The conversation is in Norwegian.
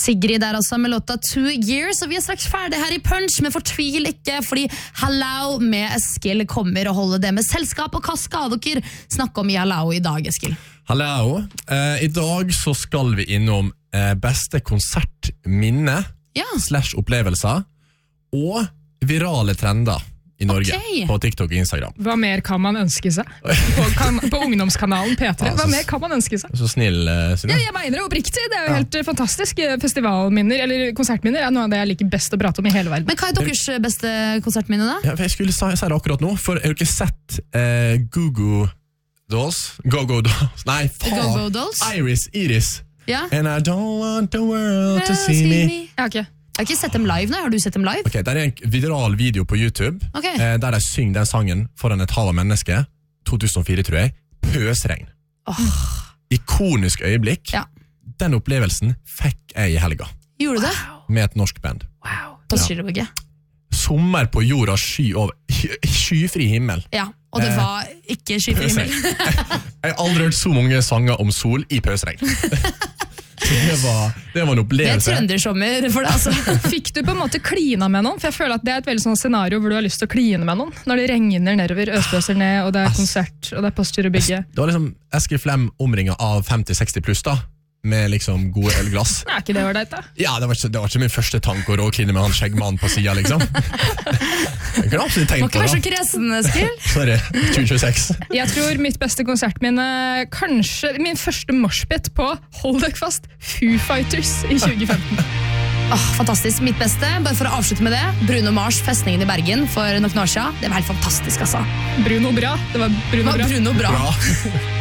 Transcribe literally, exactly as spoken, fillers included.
Sigrid der altså med låta Two Years, og vi er straks ferdig her i Punch, men fortvil ikke, fordi Hallau med Eskil kommer og holder det med selskap, og hva skal dere snakke om i Hallau i dag, Eskil? Hallau, eh, i dag så skal vi innom eh, beste konsertminne, ja. slash opplevelser, og virale trender i Norge, okay. på TikTok og Instagram. Hva mer kan man ønske seg? På, kan, på ungdomskanalen P tre, hva mer kan man ønske seg? Så snill, uh, ja, jeg mener det oppriktig, det er jo ja. helt fantastisk. Festivalminner, eller konsertminner, er noe av det jeg liker best å prate om i hele verden. Men hva er deres beste konsertminne da? Ja, jeg skulle si det akkurat nå, for jeg har ikke sett uh, Go-Go Dolls? Go-Go Dolls? Nei, faen! Go-Go Dolls? Iris, Iris. Ja. And I don't want the world to see me. Ja, ok. Jeg har ikke sett dem live nå, har du sett dem live? Ok, det er en viral video på YouTube, okay. eh, der de synger den sangen foran et hav av mennesker, to tusen og fire tror jeg, Pøsregn. Oh. Ikonisk øyeblikk, ja. Den opplevelsen fikk jeg i helga. Gjorde du det? Wow. Med et norsk band. Wow. På Skyrrebygge. Sommer på jorda, sky over, skyfri himmel. Ja, og det var ikke skyfri himmel. Jeg har aldri hørt så mange sanger om sol i pøsregn. Det var, det var en opplevelse. Det er trøndersommer for det, altså. Fikk du på en måte klina med noen? For jeg føler at det er et veldig sånn scenario hvor du har lyst til å kline med noen. Når det regner nedover, øsbøser ned, og det er konsert, og det er Postgirobygget. Det var liksom Eskil Flem omringet av femti seksti pluss da, med liksom gode ølglass. Er ikke det ålreit da? Ja, det var, ikke, det var ikke min første tanke å råkline med han skjeggmannen på siden, liksom. Jeg kunne absolutt tenkt på det. Må ikke være så kresen, Eskil. Sorry, tjue tjueseks. Jeg tror mitt beste konsertminne, kanskje min første moshpit på, hold dere fast, Foo Fighters i tjue femten. Oh, fantastisk, mitt beste, bare for å avslutte med det, Bruno Mars, festningen i Bergen for noen år siden. Det var helt fantastisk, altså. Bruno bra, det var Bruno bra. Bruno bra. bra.